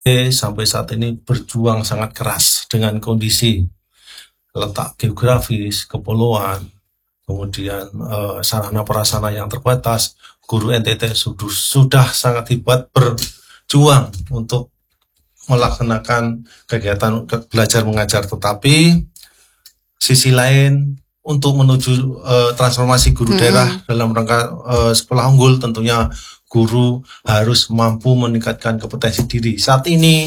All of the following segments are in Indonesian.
sampai saat ini berjuang sangat keras dengan kondisi letak geografis, kepulauan, kemudian sarana prasarana yang terbatas. Guru NTT sudah sangat hebat berjuang untuk melaksanakan kegiatan belajar mengajar, tetapi sisi lain untuk menuju transformasi guru daerah dalam rangka sekolah unggul, tentunya guru harus mampu meningkatkan kompetensi diri. Saat ini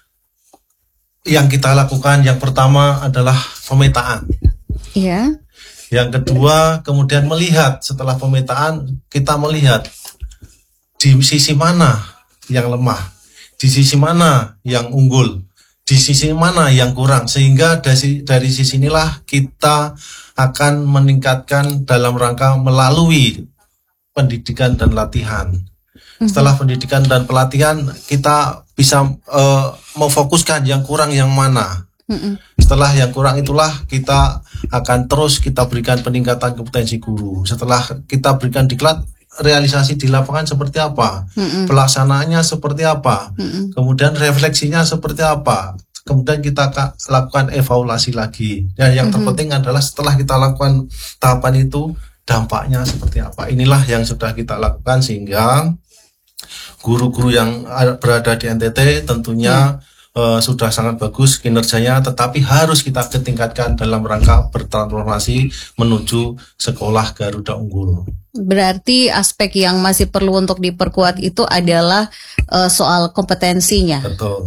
yang kita lakukan yang pertama adalah pemetaan. Iya. Yang kedua kemudian melihat, setelah pemetaan kita melihat di sisi mana yang lemah, di sisi mana yang unggul, di sisi mana yang kurang, sehingga dari sisi inilah kita akan meningkatkan dalam rangka melalui pendidikan dan latihan. Setelah pendidikan dan pelatihan kita bisa memfokuskan yang kurang yang mana. Setelah yang kurang itulah kita akan terus kita berikan peningkatan kompetensi guru. Setelah kita berikan diklat, realisasi di lapangan seperti apa, pelaksanaannya seperti apa, kemudian refleksinya seperti apa, kemudian kita lakukan evaluasi lagi. Dan yang terpenting adalah setelah kita lakukan tahapan itu, dampaknya seperti apa. Inilah yang sudah kita lakukan sehingga guru-guru yang berada di NTT tentunya sudah sangat bagus kinerjanya, tetapi harus kita tingkatkan dalam rangka bertransformasi menuju sekolah Garuda Unggul. Berarti aspek yang masih perlu untuk diperkuat itu adalah soal kompetensinya. Betul.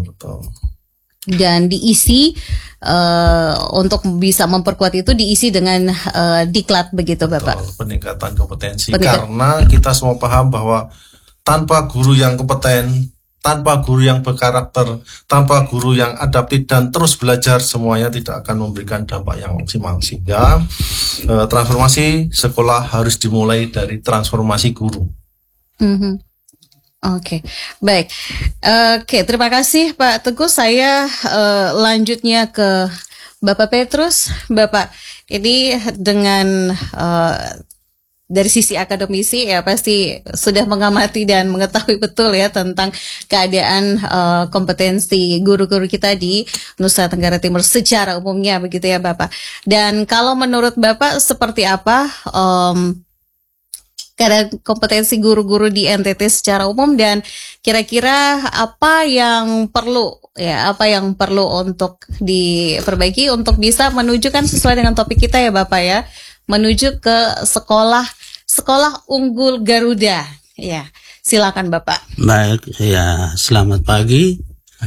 Dan diisi untuk bisa memperkuat itu diisi dengan diklat begitu, Bapak. Betul, peningkatan kompetensi. Karena kita semua paham bahwa tanpa guru yang kompeten, tanpa guru yang berkarakter, tanpa guru yang adaptif dan terus belajar, semuanya tidak akan memberikan dampak yang maksimal. Sehingga transformasi sekolah harus dimulai dari transformasi guru. Oke, baik. Terima kasih Pak Teguh. Saya lanjutnya ke Bapak Petrus. Bapak, ini dengan dari sisi akademisi ya pasti sudah mengamati dan mengetahui betul ya tentang keadaan kompetensi guru-guru kita di Nusa Tenggara Timur secara umumnya begitu ya Bapak. Dan kalau menurut Bapak seperti apa keadaan kompetensi guru-guru di NTT secara umum, dan kira-kira apa yang perlu untuk diperbaiki untuk bisa menujukan sesuai dengan topik kita ya Bapak ya, menuju ke sekolah unggul Garuda. Ya, silakan Bapak. Baik, ya selamat pagi.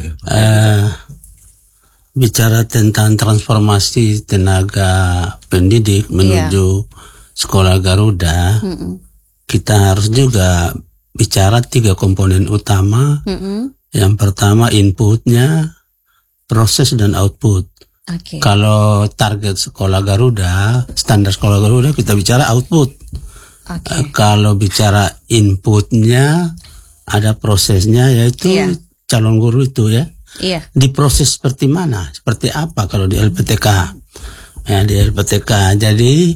Bicara tentang transformasi tenaga pendidik menuju sekolah Garuda, kita harus juga bicara 3 komponen utama. Yang pertama inputnya, proses dan output. Kalau target sekolah Garuda, standar sekolah Garuda, kita bicara output. Kalau bicara inputnya, ada prosesnya, yaitu calon guru itu ya. Diproses seperti mana? Seperti apa kalau di LPTK? Ya, di LPTK. Jadi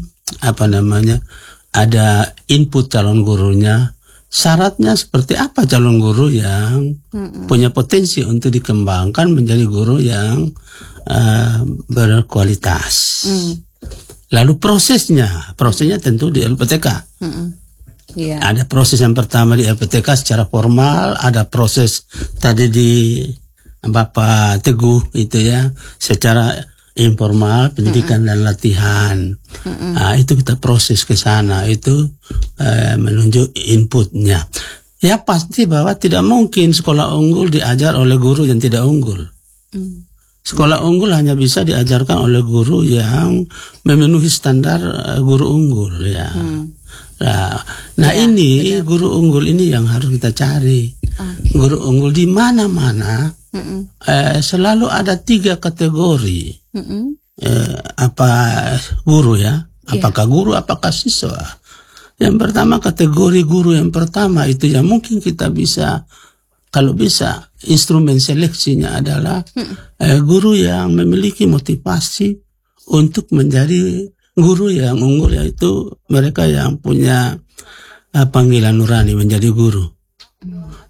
ada input calon gurunya. Syaratnya seperti apa calon guru yang punya potensi untuk dikembangkan menjadi guru yang berkualitas. Lalu prosesnya tentu di LPTK. Ada proses yang pertama di LPTK secara formal, ada proses tadi di Bapak Teguh itu ya, secara informal, pendidikan dan latihan. Itu kita proses ke sana, itu menunjuk inputnya. Ya pasti bahwa tidak mungkin sekolah unggul diajar oleh guru yang tidak unggul. Sekolah unggul hanya bisa diajarkan oleh guru yang memenuhi standar guru unggul ya. Ini guru unggul ini yang harus kita cari. Guru unggul di mana-mana selalu ada 3 kategori. Guru ya? Apakah guru, apakah siswa? Yang pertama, kategori guru yang pertama itu yang mungkin kita bisa, kalau bisa, instrumen seleksinya adalah guru yang memiliki motivasi untuk menjadi guru yang unggul, yaitu mereka yang punya panggilan nurani menjadi guru.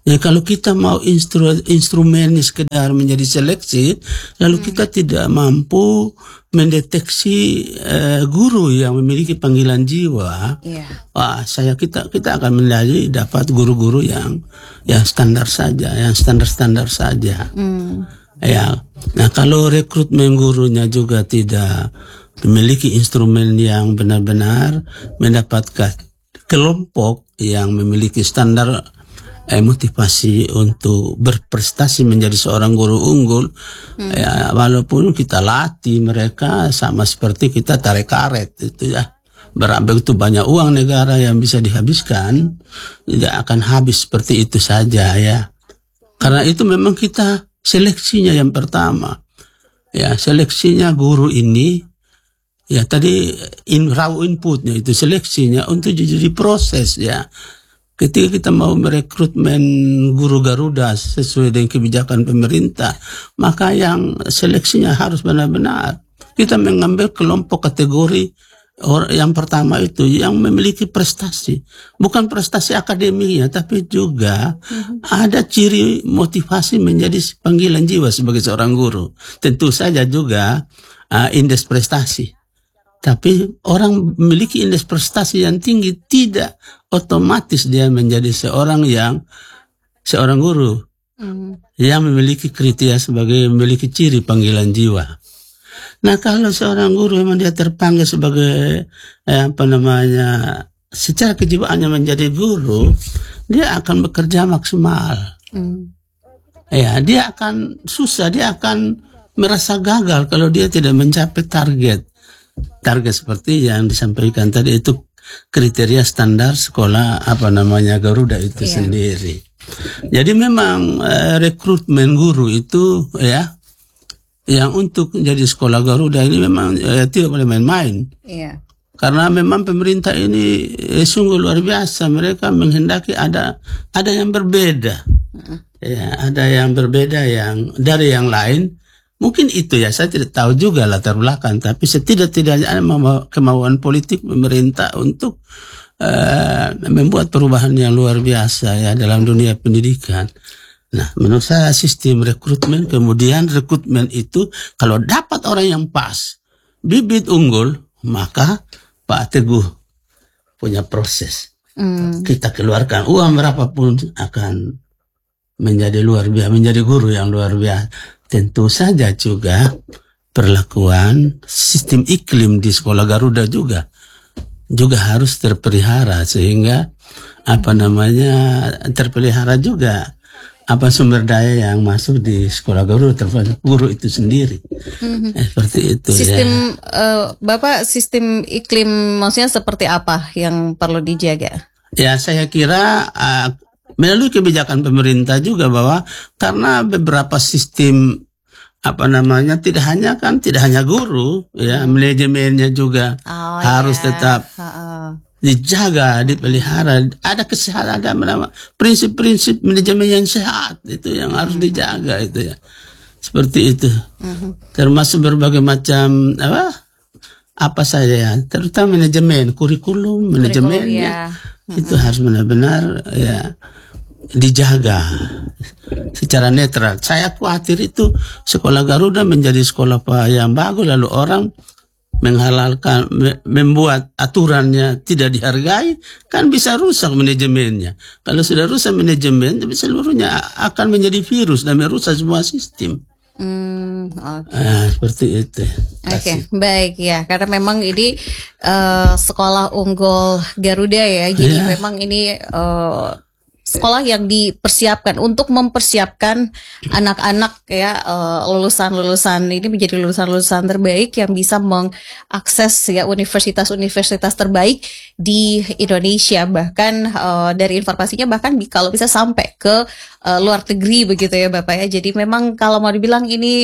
Ya, kalau kita mau instrumennya sekedar menjadi seleksi, lalu kita tidak mampu mendeteksi guru yang memiliki panggilan jiwa. Wah, kita akan menjadi dapat guru-guru yang standar saja, yang standar saja. Ya, nah kalau rekrutmen gurunya juga tidak memiliki instrumen yang benar-benar mendapatkan kelompok yang memiliki standar motivasi untuk berprestasi menjadi seorang guru unggul, ya, walaupun kita latih mereka sama seperti kita tarik karet itu ya, begitu banyak uang negara yang bisa dihabiskan, tidak akan habis seperti itu saja ya. Karena itu memang kita seleksinya yang pertama, ya, seleksinya guru ini, ya tadi raw inputnya itu seleksinya untuk jadi proses ya. Ketika kita mau merekrutmen guru Garuda sesuai dengan kebijakan pemerintah, maka yang seleksinya harus benar-benar kita mengambil kelompok kategori yang pertama itu yang memiliki prestasi, bukan prestasi akademiknya, tapi juga ada ciri motivasi menjadi panggilan jiwa sebagai seorang guru. Tentu saja juga indeks prestasi. Tapi orang memiliki indeks prestasi yang tinggi tidak otomatis dia menjadi seorang guru yang memiliki kriteria sebagai memiliki ciri panggilan jiwa. Nah, kalau seorang guru memang dia terpanggil sebagai secara kejiwaannya menjadi guru, dia akan bekerja maksimal. Ya, dia akan susah, dia akan merasa gagal kalau dia tidak mencapai target seperti yang disampaikan tadi, itu kriteria standar sekolah Garuda itu sendiri. Jadi memang rekrutmen guru itu ya, yang untuk menjadi sekolah Garuda ini memang tidak boleh main-main. Karena memang pemerintah ini sungguh luar biasa, mereka menghendaki ada yang berbeda. Ya, ada yang berbeda yang dari yang lain. Mungkin itu ya, saya tidak tahu juga latar belakang, tapi setidak-tidaknya ada kemauan politik pemerintah untuk membuat perubahan yang luar biasa ya dalam dunia pendidikan. Nah, menurut saya sistem rekrutmen, kemudian rekrutmen itu kalau dapat orang yang pas, bibit unggul, maka Pak Teguh punya proses. Kita keluarkan uang berapapun akan menjadi luar biasa, menjadi guru yang luar biasa. Tentu saja juga perlakuan sistem iklim di sekolah Garuda juga harus terpelihara, sehingga terpelihara juga sumber daya yang masuk di sekolah Garuda, termasuk guru itu sendiri. Seperti itu. Sistem Bapak, sistem iklim maksudnya seperti apa yang perlu dijaga? Ya, saya kira melalui kebijakan pemerintah juga, bahwa karena beberapa sistem tidak hanya guru ya, manajemennya juga harus tetap dijaga, dipelihara, ada kesehatan, ada prinsip-prinsip manajemen yang sehat itu yang harus dijaga itu ya, seperti itu. Termasuk berbagai macam apa saja ya, terutama manajemen, kurikulum manajemennya itu harus benar-benar ya dijaga secara netral. Saya khawatir itu sekolah Garuda menjadi sekolah yang bagus, lalu orang menghalalkan, membuat aturannya tidak dihargai, kan bisa rusak manajemennya. Kalau sudah rusak manajemen, seluruhnya akan menjadi virus dan merusak semua sistem. Seperti itu. Oke, baik ya, karena memang ini sekolah unggul Garuda ya, jadi memang ini sekolah yang dipersiapkan untuk mempersiapkan anak-anak ya, lulusan-lulusan ini menjadi lulusan-lulusan terbaik yang bisa mengakses ya universitas-universitas terbaik di Indonesia, bahkan dari informasinya bahkan kalau bisa sampai ke luar negeri begitu ya Bapak ya. Jadi memang kalau mau dibilang ini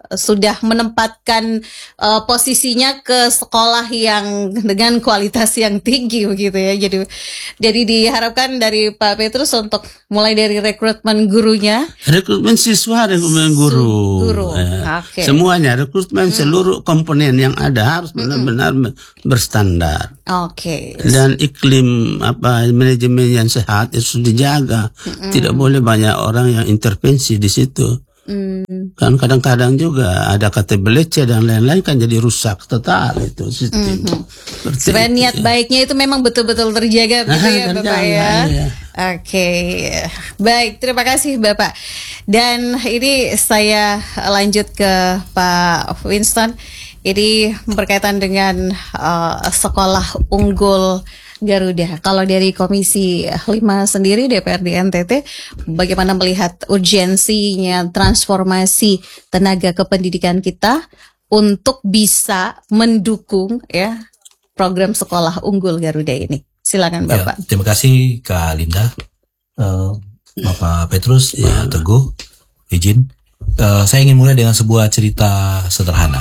sudah menempatkan posisinya ke sekolah yang dengan kualitas yang tinggi begitu ya. Jadi diharapkan dari Pak Petrus untuk mulai dari rekrutmen gurunya, rekrutmen siswa, rekrutmen guru. Oke. Semuanya, rekrutmen seluruh komponen yang ada harus benar-benar berstandar. Oke. Dan iklim manajemen yang sehat itu dijaga. Tidak boleh banyak orang yang intervensi di situ. Kan kadang-kadang juga ada kata beleceh dan lain-lain, kan jadi rusak total itu sistem. Supaya niat baiknya itu memang betul-betul terjaga begitu ya Bapak ya. Oke. Baik, terima kasih Bapak. Dan ini saya lanjut ke Pak Winston. Ini berkaitan dengan sekolah unggul Garuda. Kalau dari Komisi 5 sendiri DPRD NTT, bagaimana melihat urgensinya transformasi tenaga kependidikan kita untuk bisa mendukung ya program sekolah unggul Garuda ini? Silakan Bapak. Terima kasih Kak Linda, Bapak Petrus, Pak Teguh, izin. Saya ingin mulai dengan sebuah cerita sederhana.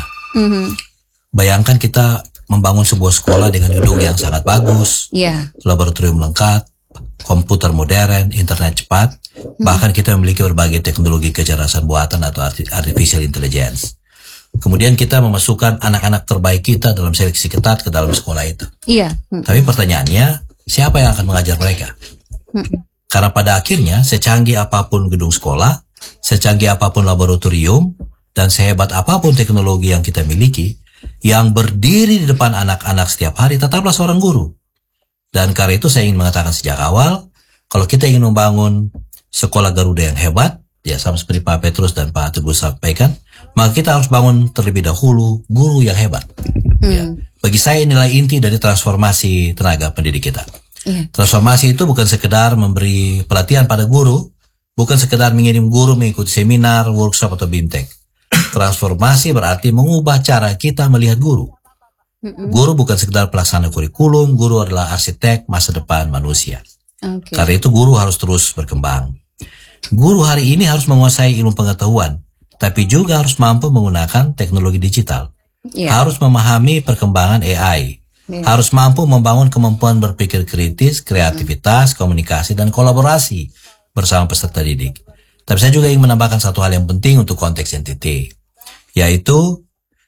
Bayangkan kita membangun sebuah sekolah dengan gedung yang sangat bagus, laboratorium lengkap, komputer modern, internet cepat, bahkan kita memiliki berbagai teknologi kecerdasan buatan atau artificial intelligence. Kemudian kita memasukkan anak-anak terbaik kita dalam seleksi ketat ke dalam sekolah itu. Tapi pertanyaannya, siapa yang akan mengajar mereka? Karena pada akhirnya, secanggih apapun gedung sekolah, secanggih apapun laboratorium, dan sehebat apapun teknologi yang kita miliki, yang berdiri di depan anak-anak setiap hari tetaplah seorang guru. Dan karena itu saya ingin mengatakan sejak awal, kalau kita ingin membangun sekolah Garuda yang hebat, ya sama seperti Pak Petrus dan Pak Teguh sampaikan, maka kita harus bangun terlebih dahulu guru yang hebat. Ya. Bagi saya nilai inti dari transformasi tenaga pendidik kita. Transformasi itu bukan sekedar memberi pelatihan pada guru, bukan sekedar mengirim guru mengikuti seminar, workshop atau BIMTEK. Transformasi berarti mengubah cara kita melihat guru. Guru bukan sekedar pelaksana kurikulum, guru adalah arsitek masa depan manusia. Karena itu guru harus terus berkembang. Guru hari ini harus menguasai ilmu pengetahuan, tapi juga harus mampu menggunakan teknologi digital. Harus memahami perkembangan AI. Harus mampu membangun kemampuan berpikir kritis, kreativitas, komunikasi, dan kolaborasi bersama peserta didik. Tapi saya juga ingin menambahkan satu hal yang penting untuk konteks NTT, yaitu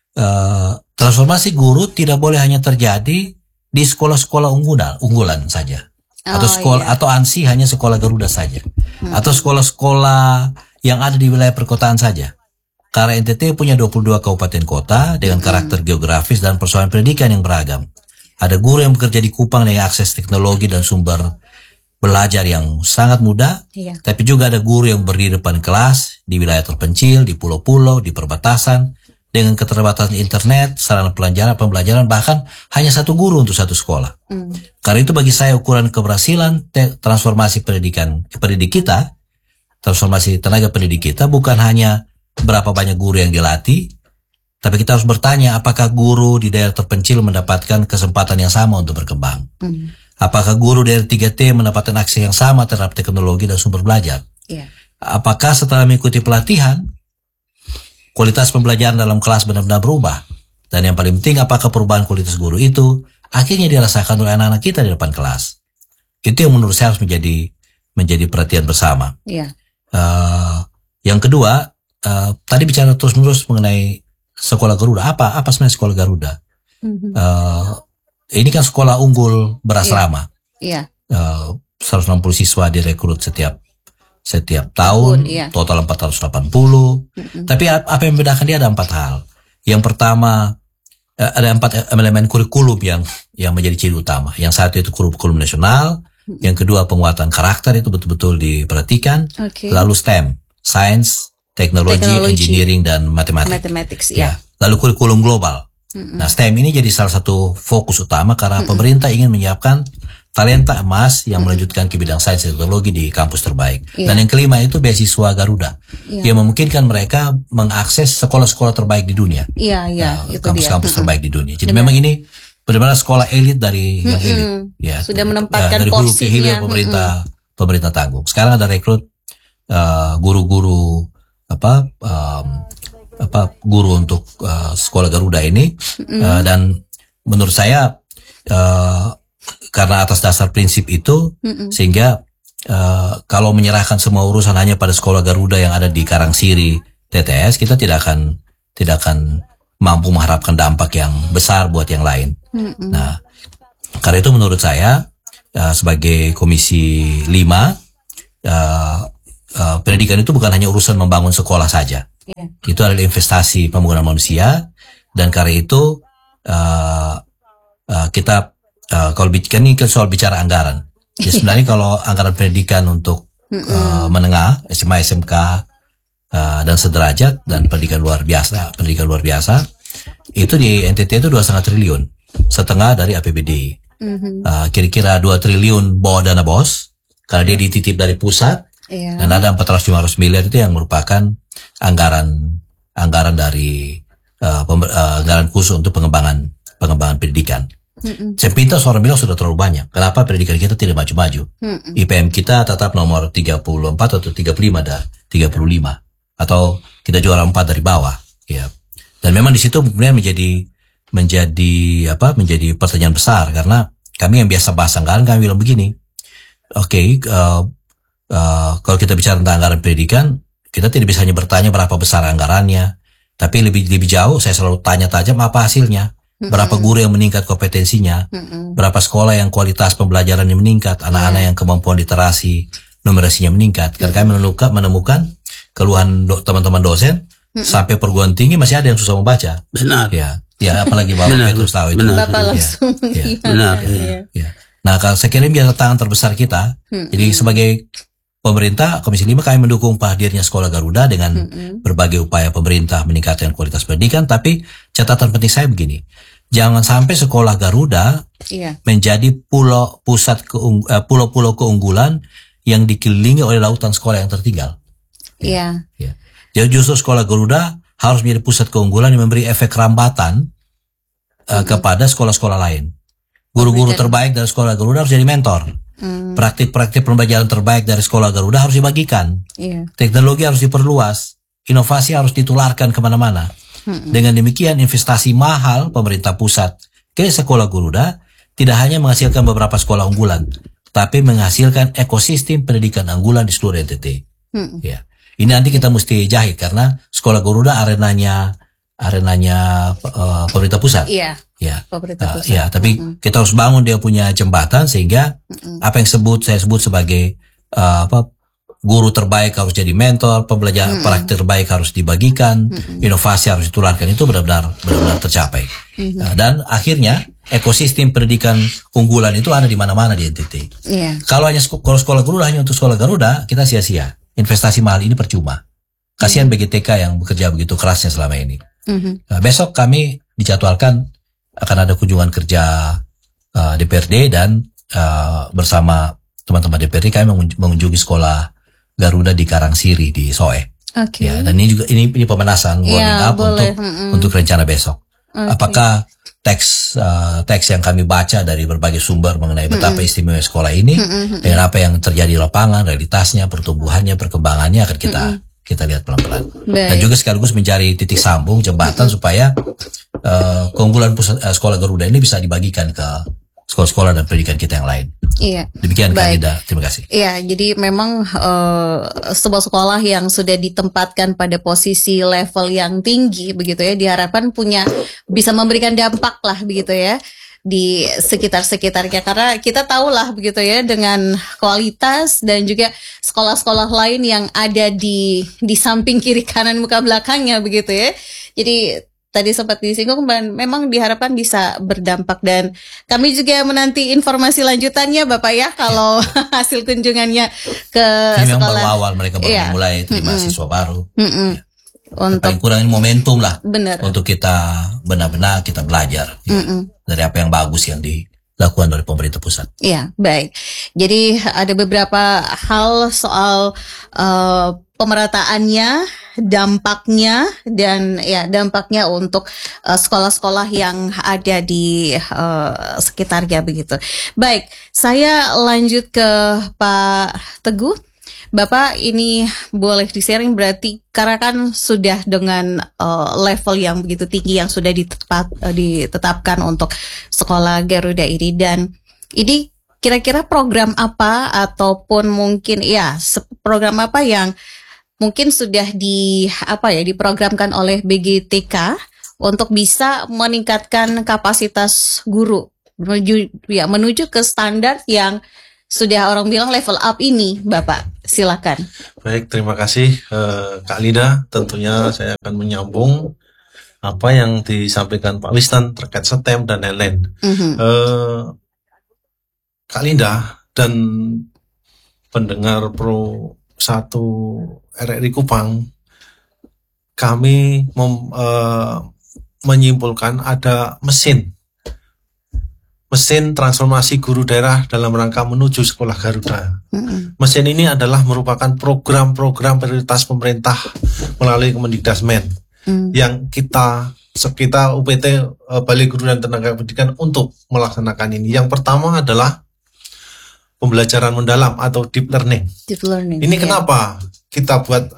transformasi guru tidak boleh hanya terjadi di sekolah-sekolah unggulan saja, atau sekolah atau ANSI hanya sekolah Garuda saja, atau sekolah-sekolah yang ada di wilayah perkotaan saja. Karena NTT punya 22 kabupaten kota dengan karakter geografis dan persoalan pendidikan yang beragam. Ada guru yang bekerja di Kupang dengan akses teknologi dan sumber belajar yang sangat mudah, tapi juga ada guru yang berdiri depan kelas di wilayah terpencil, di pulau-pulau, di perbatasan, dengan keterbatasan internet, sarana pembelajaran, bahkan hanya satu guru untuk satu sekolah. Karena itu bagi saya ukuran keberhasilan transformasi pendidik kita, transformasi tenaga pendidik kita bukan hanya berapa banyak guru yang dilatih, tapi kita harus bertanya apakah guru di daerah terpencil mendapatkan kesempatan yang sama untuk berkembang. Apakah guru dari 3T mendapatkan akses yang sama terhadap teknologi dan sumber belajar? Apakah setelah mengikuti pelatihan, kualitas pembelajaran dalam kelas benar-benar berubah? Dan yang paling penting, apakah perubahan kualitas guru itu akhirnya dirasakan oleh anak-anak kita di depan kelas? Itu yang menurut saya harus menjadi perhatian bersama. Yang kedua, tadi bicara terus-menerus mengenai sekolah Garuda. Apa sebenarnya sekolah Garuda? Ini kan sekolah unggul berasrama. 160 siswa direkrut setiap tahun, total 480. Tapi apa yang membedakan dia ada 4 hal. Yang pertama, ada 4 elemen kurikulum yang menjadi ciri utama. Yang satu itu kurikulum nasional, yang kedua penguatan karakter itu betul-betul diperhatikan. Lalu STEM, Science, Teknologi, Engineering, dan Mathematics. Lalu kurikulum global. Nah, STEM ini jadi salah satu fokus utama karena pemerintah ingin menyiapkan talenta emas yang melanjutkan ke bidang sains dan teknologi di kampus terbaik. Dan yang kelima itu beasiswa Garuda, yang memungkinkan mereka mengakses sekolah-sekolah terbaik di dunia. Kampus-kampus terbaik di dunia. Jadi memang ini benar-benar sekolah elit dari yang elit. Sudah menempatkan dari hulu ke hilir pemerintah tanggung. Sekarang ada rekrut guru-guru guru untuk sekolah Garuda ini. Dan menurut saya karena atas dasar prinsip itu sehingga kalau menyerahkan semua urusan hanya pada sekolah Garuda yang ada di Karangsiri TTS, kita tidak akan mampu mengharapkan dampak yang besar buat yang lain. Nah, karena itu menurut saya sebagai Komisi 5, pendidikan itu bukan hanya urusan membangun sekolah saja. Itu adalah investasi pembangunan manusia, dan karena itu kita kalau ini kan soal bicara anggaran. Ya sebenarnya kalau anggaran pendidikan untuk menengah, SMA, SMK dan sederajat dan pendidikan luar biasa itu di NTT itu 2,5 triliun, setengah dari APBD. Kira-kira 2 triliun bawa dana BOS karena dia dititip dari pusat, dan ada 400-500 miliar itu yang merupakan anggaran dari anggaran khusus untuk pengembangan pendidikan. Saya pinta seorang bilang sudah terlalu banyak. Kenapa pendidikan kita tidak maju-maju? IPM kita tetap nomor 34 atau 35 dah, 35 atau kita juara 4 dari bawah, ya. Dan memang di situ kemudian menjadi pertanyaan besar, karena kami yang biasa bahas anggaran, kami bilang begini. Kalau kita bicara tentang anggaran pendidikan, kita tidak bisa hanya bertanya berapa besar anggarannya, tapi lebih jauh saya selalu tanya tajam apa hasilnya. Berapa guru yang meningkat kompetensinya, berapa sekolah yang kualitas pembelajarannya meningkat, anak-anak yang kemampuan literasi, numerasinya meningkat. Karena kami menemukan keluhan teman-teman dosen, sampai perguruan tinggi masih ada yang susah membaca. Benar. Ya, apalagi Bapak Petrus tahu itu. Bapak langsung. Benar. Nah, kalau saya kira biasa tantangan terbesar kita. Jadi sebagai pemerintah, Komisi 5 kami mendukung hadirnya sekolah Garuda dengan berbagai upaya pemerintah meningkatkan kualitas pendidikan. Tapi catatan penting saya begini, jangan sampai sekolah Garuda menjadi pulau-pulau keunggulan yang dikelilingi oleh lautan sekolah yang tertinggal. Jadi justru sekolah Garuda harus menjadi pusat keunggulan yang memberi efek rambatan kepada sekolah-sekolah lain. Guru-guru terbaik dari sekolah Garuda harus jadi mentor. Praktik-praktik pembelajaran terbaik dari sekolah Garuda harus dibagikan. Teknologi harus diperluas. Inovasi harus ditularkan kemana-mana. Dengan demikian investasi mahal pemerintah pusat ke sekolah Garuda tidak hanya menghasilkan beberapa sekolah unggulan, tapi menghasilkan ekosistem pendidikan unggulan di seluruh NTT. Ini nanti kita mesti jahit karena sekolah Garuda arenanya pemerintah pusat. Pemerintah pusat. Tapi kita harus bangun dia punya jembatan sehingga apa yang saya sebut sebagai guru terbaik harus jadi mentor, pembelajaran praktik terbaik harus dibagikan, inovasi harus ditularkan, itu benar-benar tercapai. Dan akhirnya ekosistem pendidikan unggulan itu ada di mana-mana di NTT. Kalau sekolah Garuda hanya untuk sekolah Garuda, kita sia-sia. Investasi mahal ini percuma. Kasihan BGTK yang bekerja begitu kerasnya selama ini. Besok kami dijadwalkan akan ada kunjungan kerja DPRD dan bersama teman-teman DPRD kami mengunjungi sekolah Garuda di Karangsiri di Soe. Dan ini pemanasan warming up untuk rencana besok. Apakah teks yang kami baca dari berbagai sumber mengenai betapa istimewa sekolah ini dengan apa yang terjadi di lapangan, realitasnya, pertumbuhannya, perkembangannya akan kita lihat pelan-pelan. Dan juga sekaligus mencari titik sambung jembatan supaya keunggulan sekolah Garuda ini bisa dibagikan ke sekolah-sekolah dan pendidikan kita yang lain. Demikian Kak Linda, terima kasih. Jadi memang sebuah sekolah yang sudah ditempatkan pada posisi level yang tinggi begitu ya, diharapkan bisa memberikan dampak lah begitu ya di sekitar-sekitarnya, karena kita tahulah begitu ya dengan kualitas dan juga sekolah-sekolah lain yang ada di samping kiri kanan muka belakangnya begitu ya. Jadi tadi sempat disinggung, memang diharapkan bisa berdampak, dan kami juga menanti informasi lanjutannya Bapak ya kalau hasil kunjungannya ke ini sekolah. Memang baru awal, mereka baru mulai terima siswa baru. Untuk paling kurang ini momentum lah. Bener. Untuk kita benar-benar kita belajar dari apa yang bagus yang dilakukan oleh pemerintah pusat. Baik. Jadi ada beberapa hal soal pemerataannya, dampaknya, dan dampaknya untuk sekolah-sekolah yang ada di sekitarnya begitu. Baik, saya lanjut ke Pak Teguh. Bapak ini boleh di-sharing berarti karena kan sudah dengan level yang begitu tinggi yang sudah ditetapkan untuk sekolah Garuda ini, dan ini kira-kira program apa ataupun mungkin program apa yang mungkin sudah diprogramkan oleh BGTK untuk bisa meningkatkan kapasitas guru menuju ke standar yang sudah orang bilang level up ini, Bapak. Silakan. Baik, terima kasih Kak Linda. Tentunya saya akan menyambung apa yang disampaikan Pak Winston terkait STEM dan lain-lain. Kak Linda dan pendengar Pro 1 RRI Kupang, kami menyimpulkan ada mesin transformasi guru daerah dalam rangka menuju sekolah Garuda. Mesin ini adalah merupakan program-program prioritas pemerintah melalui Kemendikdasmen yang kita UPT Balai Guru dan Tenaga Pendidikan untuk melaksanakan ini. Yang pertama adalah pembelajaran mendalam atau deep learning. Ini kenapa kita buat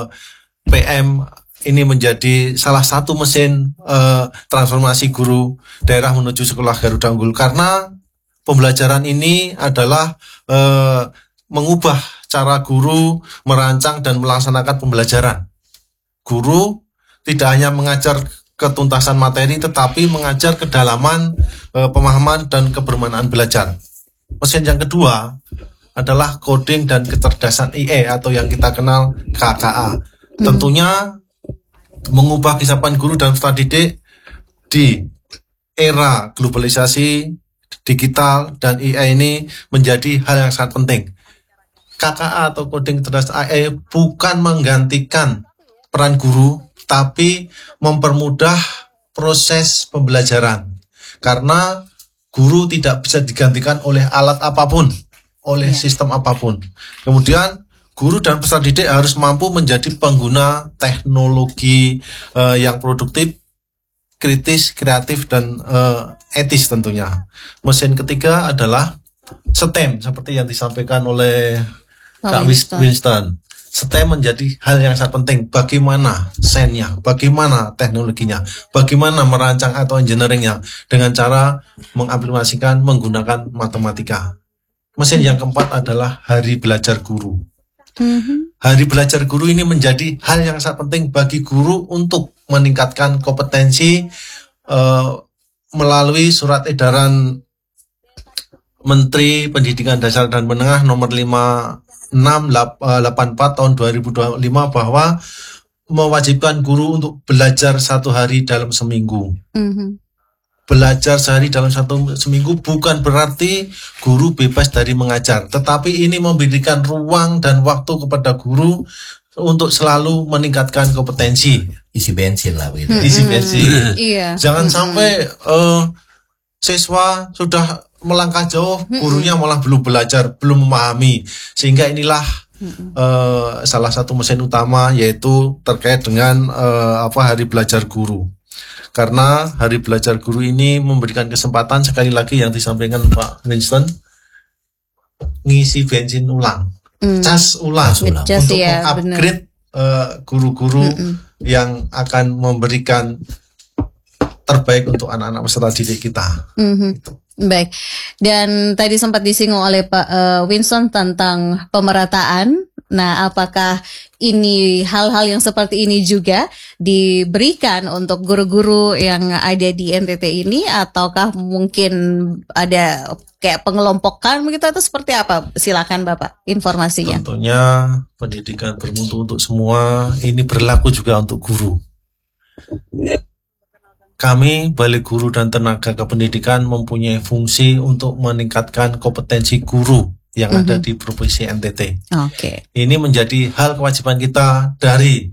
PM ini menjadi salah satu mesin transformasi guru daerah menuju sekolah Garuda Unggul, karena pembelajaran ini adalah mengubah cara guru merancang dan melaksanakan pembelajaran. Guru tidak hanya mengajar ketuntasan materi, tetapi mengajar kedalaman pemahaman dan kebermanfaatan belajar. Mesin yang kedua adalah coding dan kecerdasan IE atau yang kita kenal KKA. Tentunya mengubah kesiapan guru dan peserta didik di era globalisasi digital dan IE ini menjadi hal yang sangat penting. KKA atau coding kecerdasan IE bukan menggantikan peran guru, tapi mempermudah proses pembelajaran. Karena guru tidak bisa digantikan oleh alat apapun, oleh sistem apapun. Kemudian guru dan peserta didik harus mampu menjadi pengguna teknologi yang produktif, kritis, kreatif, dan etis tentunya. Mesin ketiga adalah STEM, seperti yang disampaikan oleh Kak Winston. STEM menjadi hal yang sangat penting. Bagaimana sains-nya, bagaimana teknologinya, bagaimana merancang atau engineering-nya dengan cara mengaplikasikan menggunakan matematika. Mesin yang keempat adalah hari belajar guru. Hari belajar guru ini menjadi hal yang sangat penting bagi guru untuk meningkatkan kompetensi melalui surat edaran Menteri Pendidikan Dasar dan Menengah nomor 5684 tahun 2025 bahwa mewajibkan guru untuk belajar 1 hari dalam seminggu. Belajar sehari dalam seminggu bukan berarti guru bebas dari mengajar, tetapi ini memberikan ruang dan waktu kepada guru untuk selalu meningkatkan kompetensi. Isi bensin lah begitu. Isi bensin. Iya. Jangan sampai siswa sudah melangkah jauh, gurunya malah belum belajar, belum memahami. Sehingga inilah salah satu mesin utama, yaitu terkait dengan hari belajar guru. Karena hari belajar guru ini memberikan kesempatan, sekali lagi yang disampaikan Pak Winston, ngisi bensin ulang, cas ulang untuk mengupgrade guru-guru yang akan memberikan terbaik untuk anak-anak peserta didik kita. Baik, dan tadi sempat disinggung oleh Pak Winston tentang pemerataan. Nah, apakah ini hal-hal yang seperti ini juga diberikan untuk guru-guru yang ada di NTT ini, ataukah mungkin ada kayak pengelompokan begitu atau seperti apa? Silakan Bapak informasinya. Tentunya pendidikan bermutu untuk semua, ini berlaku juga untuk guru. Kami, Balai Guru dan Tenaga Kependidikan, mempunyai fungsi untuk meningkatkan kompetensi guru yang ada di Provinsi NTT. Ini menjadi hal kewajiban kita dari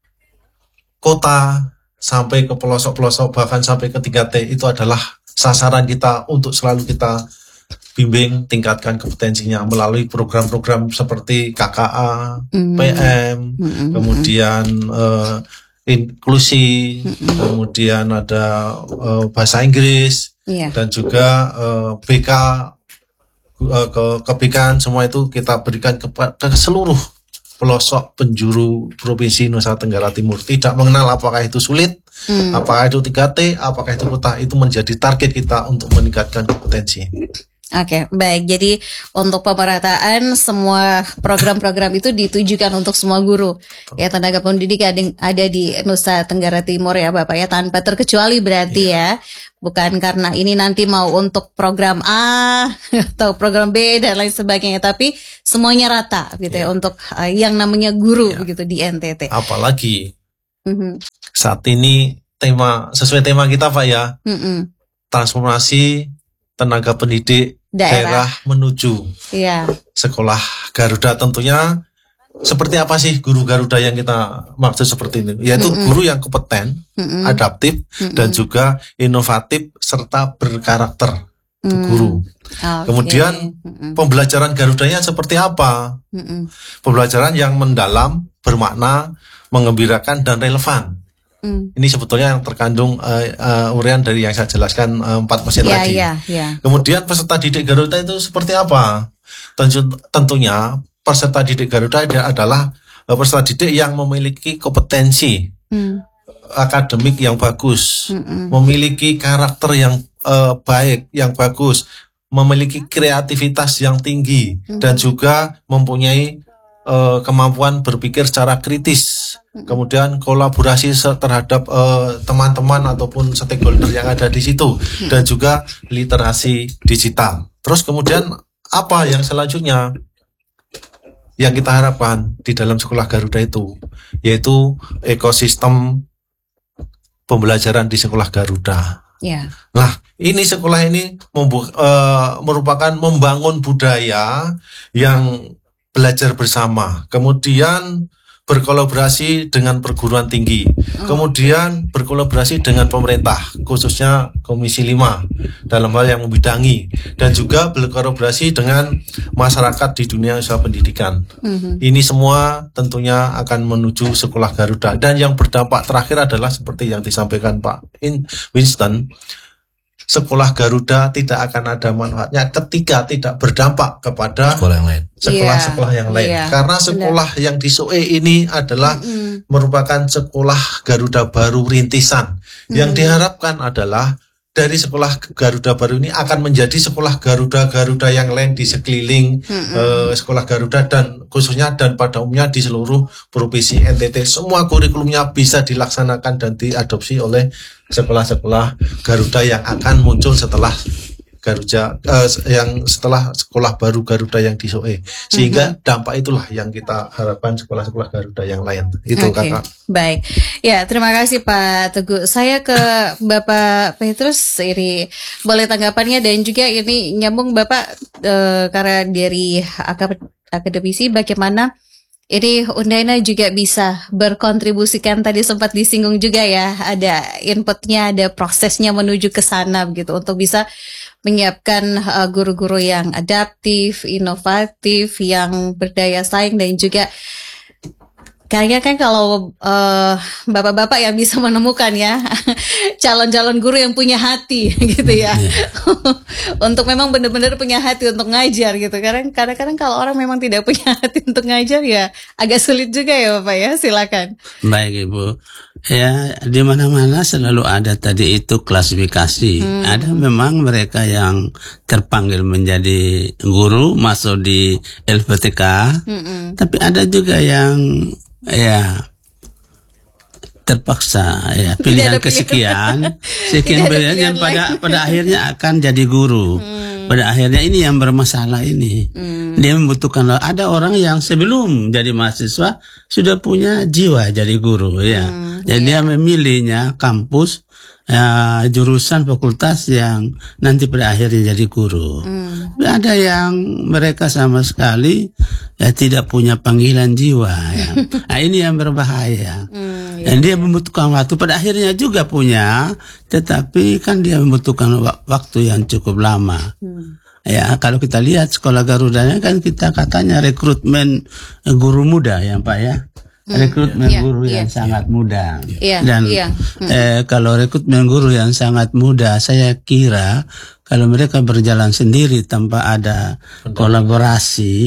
kota sampai ke pelosok-pelosok, bahkan sampai ke 3T. Itu adalah sasaran kita untuk selalu kita bimbing, tingkatkan kompetensinya melalui program-program seperti KKA, PM, kemudian inklusi, kemudian ada bahasa Inggris, dan juga BK, kebijakan, semua itu kita berikan ke seluruh pelosok penjuru Provinsi Nusa Tenggara Timur. Tidak mengenal apakah itu sulit, apakah itu 3T, apakah itu kota, itu menjadi target kita untuk meningkatkan kompetensi. Oke, baik. Jadi untuk pemerataan semua program-program itu ditujukan untuk semua guru. Ya, tenaga pendidik ada di Nusa Tenggara Timur ya Bapak ya, tanpa terkecuali berarti ya. Bukan karena ini nanti mau untuk program A atau program B dan lain sebagainya, tapi semuanya rata gitu ya untuk yang namanya guru begitu di NTT. Apalagi saat ini sesuai tema kita Pak ya, transformasi tenaga pendidik daerah menuju sekolah Garuda. Tentunya seperti apa sih guru Garuda yang kita maksud seperti ini? Yaitu guru yang kompeten, adaptif, dan juga inovatif serta berkarakter. Itu guru. Kemudian pembelajaran Garudanya seperti apa? Pembelajaran yang mendalam, bermakna, mengembirakan, dan relevan. Ini sebetulnya yang terkandung uraian dari yang saya jelaskan 4 mesin tadi. Kemudian peserta didik Garuda itu seperti apa? Tentunya peserta didik Garuda adalah peserta didik yang memiliki kompetensi akademik yang bagus, memiliki karakter yang baik, yang bagus, memiliki kreativitas yang tinggi, dan juga mempunyai kemampuan berpikir secara kritis, kemudian kolaborasi terhadap teman-teman ataupun stakeholder yang ada di situ, dan juga literasi digital. Terus kemudian apa yang selanjutnya yang kita harapkan di dalam sekolah Garuda itu, yaitu ekosistem pembelajaran di sekolah Garuda. Nah, ini sekolah ini merupakan membangun budaya yang belajar bersama, kemudian berkolaborasi dengan perguruan tinggi, kemudian berkolaborasi dengan pemerintah, khususnya Komisi 5 dalam hal yang membidangi, dan juga berkolaborasi dengan masyarakat di dunia usaha pendidikan. Ini semua tentunya akan menuju sekolah Garuda, dan yang berdampak terakhir adalah seperti yang disampaikan Pak Winston, sekolah Garuda tidak akan ada manfaatnya ketika tidak berdampak kepada sekolah yang lain. Sekolah-sekolah yang lain. Karena sekolah yang di SOE ini adalah merupakan sekolah Garuda baru rintisan. Yang diharapkan adalah dari sekolah Garuda baru ini akan menjadi sekolah Garuda yang lain di sekeliling sekolah Garuda, dan khususnya dan pada umumnya di seluruh provinsi NTT. Semua kurikulumnya bisa dilaksanakan dan diadopsi oleh sekolah-sekolah Garuda yang akan muncul setelah setelah sekolah baru Garuda yang di SOE. Sehingga dampak itulah yang kita harapkan sekolah-sekolah Garuda yang lain. Itu Kakak. Baik. Ya, terima kasih Pak Teguh. Saya ke Bapak Petrus, ini boleh tanggapannya, dan juga ini nyambung Bapak karena dari akademisi bagaimana ini Undaina juga bisa berkontribusikan, tadi sempat disinggung juga ya, ada inputnya, ada prosesnya menuju ke sana begitu, untuk bisa menyiapkan guru-guru yang adaptif, inovatif, yang berdaya saing, dan juga kayaknya kan kalau bapak-bapak yang bisa menemukan ya calon-calon guru yang punya hati gitu ya, untuk memang benar-benar punya hati untuk ngajar gitu. Karena kadang-kadang kalau orang memang tidak punya hati untuk ngajar ya agak sulit juga ya Bapak ya. Silakan. Baik Ibu. Ya, di mana-mana selalu ada tadi itu klasifikasi. Ada memang mereka yang terpanggil menjadi guru masuk di LPTK, tapi ada juga yang terpaksa pilihan kesekian pilihan yang pada akhirnya akan jadi guru. Pada akhirnya ini yang bermasalah ini. Dia membutuhkan, ada orang yang sebelum jadi mahasiswa sudah punya jiwa jadi guru ya. Jadi dia memilihnya kampus jurusan fakultas yang nanti pada akhirnya jadi guru. Ada yang mereka sama sekali tidak punya panggilan jiwa ya. Nah, ini yang berbahaya. Dan dia membutuhkan waktu, pada akhirnya juga punya, tetapi kan dia membutuhkan waktu yang cukup lama. Ya, kalau kita lihat sekolah Garudanya kan kita katanya rekrutmen guru muda ya Pak ya. Rekrutmen guru yang sangat muda. Dan kalau rekrutmen guru yang sangat muda, saya kira kalau mereka berjalan sendiri tanpa ada kolaborasi,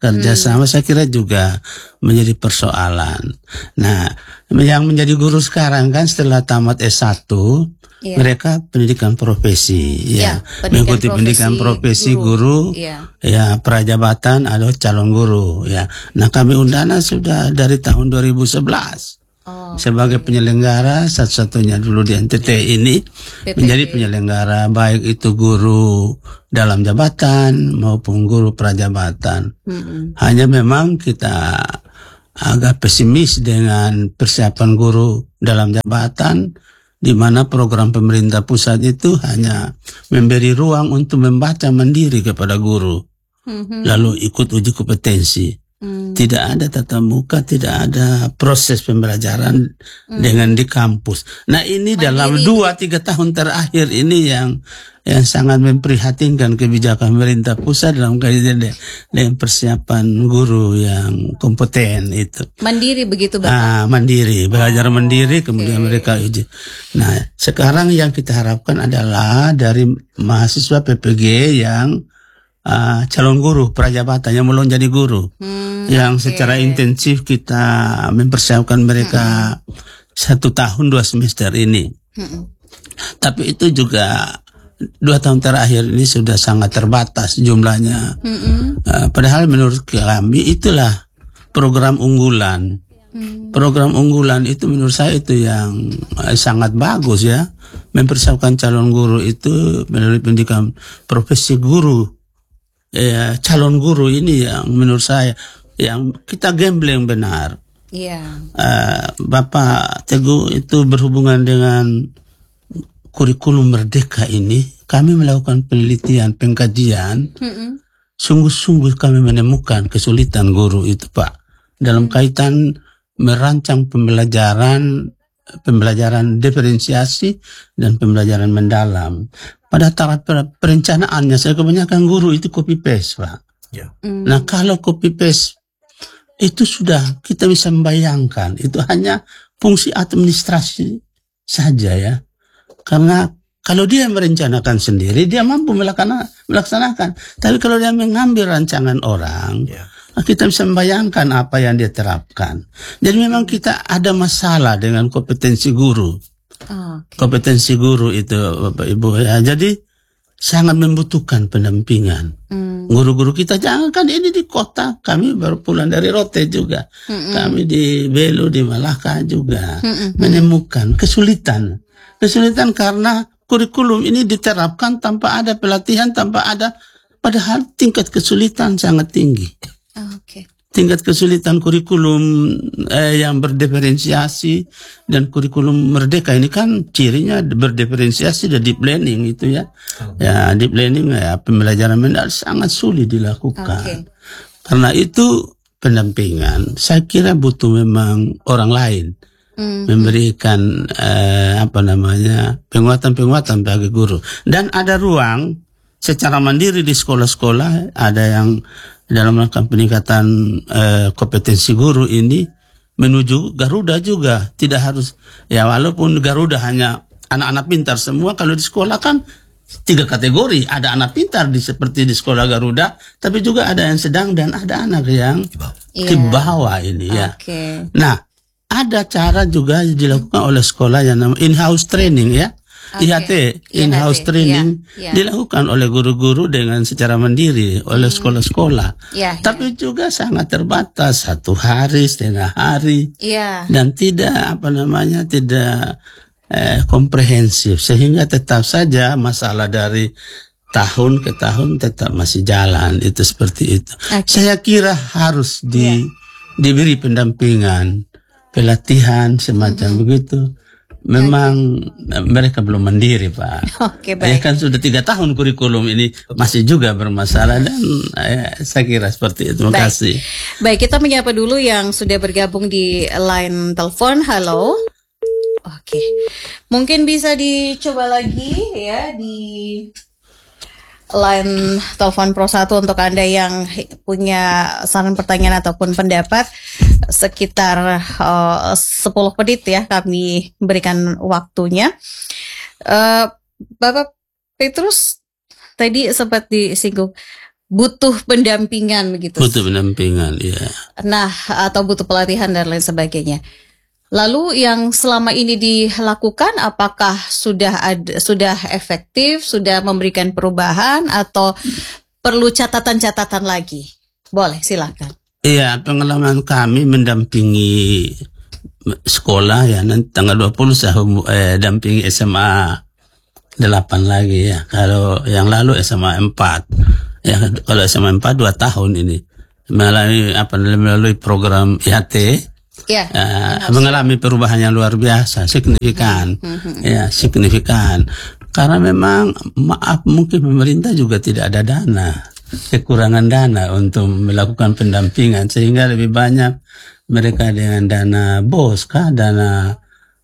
kerjasama saya kira juga menjadi persoalan. Nah, yang menjadi guru sekarang kan setelah tamat S1 mereka pendidikan profesi mengikuti pendidikan profesi guru ya prajabatan atau calon guru ya. Nah, kami Undana sudah dari tahun 2011 sebagai penyelenggara satu-satunya dulu di NTT ini menjadi penyelenggara baik itu guru dalam jabatan maupun guru prajabatan. Hanya memang kita agak pesimis dengan persiapan guru dalam jabatan, di mana program pemerintah pusat itu hanya memberi ruang untuk membaca mandiri kepada guru, lalu ikut uji kompetensi. Tidak ada tatap muka, tidak ada proses pembelajaran dengan di kampus. Nah, ini dalam 2-3 tahun terakhir ini yang sangat memprihatinkan kebijakan pemerintah pusat dalam kaitan dengan persiapan guru yang kompeten itu. Mandiri begitu, Bapak? Mandiri, belajar mandiri, kemudian mereka uji. Nah, sekarang yang kita harapkan adalah dari mahasiswa PPG yang calon guru prajabatan yang belum jadi guru, yang secara intensif kita mempersiapkan mereka 1 tahun 2 semester ini. Tapi itu juga 2 tahun terakhir ini sudah sangat terbatas jumlahnya. Padahal menurut kami itulah program unggulan. Program unggulan itu menurut saya itu yang sangat bagus ya, mempersiapkan calon guru itu melalui pendidikan profesi guru. Calon guru ini yang menurut saya yang kita gambling benar. Bapak Teguh itu berhubungan dengan kurikulum merdeka ini, kami melakukan penelitian, pengkajian. Sungguh-sungguh kami menemukan kesulitan guru itu, Pak, dalam kaitan merancang pembelajaran diferensiasi dan pembelajaran mendalam. Pada tahap perencanaannya, saya kebanyakan guru itu copy paste, Pak. Nah, kalau copy paste itu sudah kita bisa membayangkan itu hanya fungsi administrasi saja ya. Karena kalau dia merencanakan sendiri, dia mampu melaksanakan. Tapi kalau dia mengambil rancangan orang, kita bisa membayangkan apa yang dia terapkan. Jadi memang kita ada masalah dengan kompetensi guru. Kompetensi guru itu Bapak Ibu ya. Jadi sangat membutuhkan pendampingan. Guru-guru kita jangankan ini di kota, kami baru pulang dari Rote juga. Kami di Belu, di Malaka juga menemukan kesulitan karena kurikulum ini diterapkan tanpa ada pelatihan, tanpa ada, padahal tingkat kesulitan sangat tinggi. Tingkat kesulitan kurikulum yang berdiferensiasi dan kurikulum merdeka ini kan cirinya berdiferensiasi dan deep learning itu ya. Ya, deep learning ya, pembelajaran mendalam sangat sulit dilakukan. Karena itu pendampingan saya kira butuh memang orang lain memberikan penguatan bagi guru, dan ada ruang secara mandiri di sekolah-sekolah, ada yang dalam rangka peningkatan kompetensi guru ini menuju Garuda juga. Tidak harus ya, walaupun Garuda hanya anak-anak pintar semua, kalau di sekolah kan 3 kategori, ada anak pintar seperti di sekolah Garuda, tapi juga ada yang sedang dan ada anak yang ke bawah ini ya. Nah, ada cara juga dilakukan oleh sekolah yang namanya in-house training ya. IHT, in-house training dilakukan oleh guru-guru dengan secara mandiri oleh sekolah-sekolah. Tapi juga sangat terbatas, 1 hari, setengah hari, dan tidak tidak komprehensif, sehingga tetap saja masalah dari tahun ke tahun tetap masih jalan itu seperti itu. Saya kira harus diberi pendampingan, pelatihan semacam begitu. Memang mereka belum mandiri, Pak. Baik. Kan sudah 3 tahun kurikulum ini masih juga bermasalah, dan saya kira seperti itu. Terima kasih. Baik, kita menyapa dulu yang sudah bergabung di line telepon. Halo. Mungkin bisa dicoba lagi ya di line telepon Pro 1 untuk Anda yang punya saran, pertanyaan ataupun pendapat. Sekitar 10 menit ya kami berikan waktunya. Bapak Petrus tadi sempat disinggung butuh pendampingan begitu. Butuh pendampingan, ya. Nah, atau butuh pelatihan dan lain sebagainya. Lalu yang selama ini dilakukan apakah sudah efektif, sudah memberikan perubahan atau perlu catatan-catatan lagi? Boleh, silakan. Iya, pengalaman kami mendampingi sekolah ya, nanti tanggal 20 saya dampingi SMA 8 lagi ya. Kalau yang lalu SMA 4. Ya, kalau SMA 4 2 tahun ini. Melalui program IHT. Ya, mengalami perubahan yang luar biasa, signifikan. Ya, signifikan. Karena memang mungkin pemerintah juga tidak ada dana, kekurangan dana untuk melakukan pendampingan, sehingga lebih banyak mereka dengan dana BOS, dana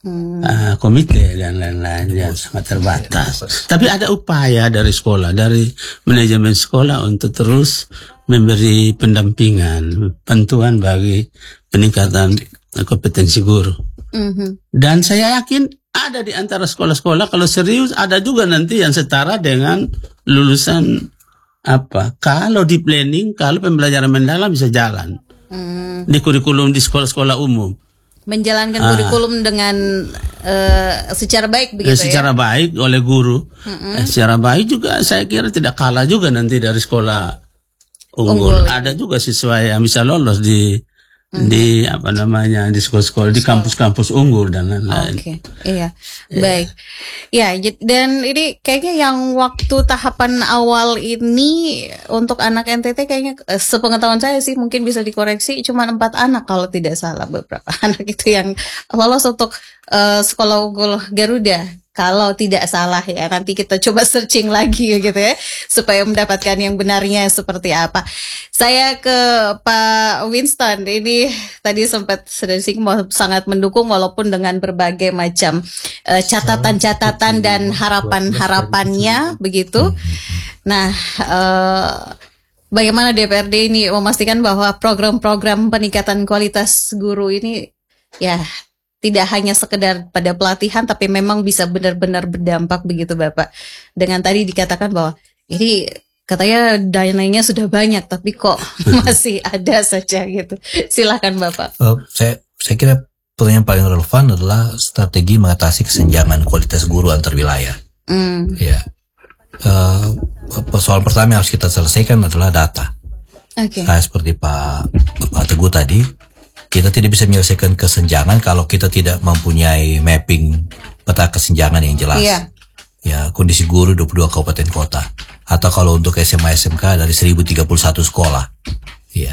komite dan lain-lain yang sangat terbatas. Tapi ada upaya dari sekolah, dari manajemen sekolah untuk terus memberi pendampingan, bantuan bagi peningkatan kompetensi guru. Dan saya yakin ada di antara sekolah-sekolah, kalau serius ada juga nanti yang setara dengan lulusan kalau di planning, kalau pembelajaran mendalam bisa jalan di kurikulum di sekolah-sekolah umum. Menjalankan kurikulum dengan secara baik begitu secara baik oleh guru. Secara baik juga saya kira tidak kalah juga nanti dari sekolah unggul. Ada juga siswa yang bisa lolos di di sekolah-sekolah, di kampus-kampus unggul dan lain-lain. Oke, iya, baik. Ya, dan ini kayaknya yang waktu tahapan awal ini untuk anak NTT kayaknya sepengetahuan saya sih mungkin bisa dikoreksi cuma 4 anak kalau tidak salah, beberapa anak itu yang lolos untuk sekolah unggul Garuda. Kalau tidak salah ya, nanti kita coba searching lagi gitu ya, supaya mendapatkan yang benarnya seperti apa. Saya ke Pak Winston, ini tadi sempat sedikit sangat mendukung walaupun dengan berbagai macam catatan-catatan dan harapan-harapannya begitu. Nah, bagaimana DPRD ini memastikan bahwa program-program peningkatan kualitas guru ini ya tidak hanya sekedar pada pelatihan, tapi memang bisa benar-benar berdampak begitu Bapak. Dengan tadi dikatakan bahwa ini katanya dananya sudah banyak, tapi kok masih ada saja gitu. Silakan Bapak. Saya kira pertanyaan paling relevan adalah strategi mengatasi kesenjangan kualitas guru antar wilayah. Ya, soal pertama yang harus kita selesaikan adalah data. Nah, seperti Pak Teguh tadi, kita tidak bisa menyelesaikan kesenjangan kalau kita tidak mempunyai mapping peta kesenjangan yang jelas. Ya, kondisi guru 22 kabupaten kota. Atau kalau untuk SMA SMK dari 1031 sekolah. Ya.